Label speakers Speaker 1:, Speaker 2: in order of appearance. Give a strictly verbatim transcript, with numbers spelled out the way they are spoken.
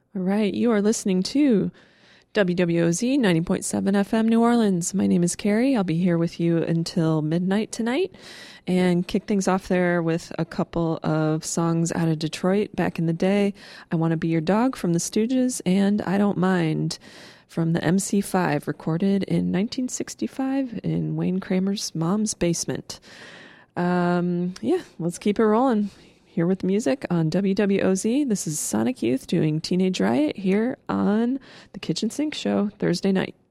Speaker 1: All right, you are listening to W W O Z ninety point seven F M New Orleans. My name is Carrie. I'll be here with you until midnight tonight and kick things off there with a couple of songs out of Detroit back in the day. I Want to Be Your Dog from the Stooges and I Don't Mind from the M C five, recorded in nineteen sixty-five in Wayne Kramer's mom's basement. Um, yeah, let's keep it rolling. Here with music on W W O Z. This is Sonic Youth doing Teenage Riot here on the Kitchen Sink Show Thursday night.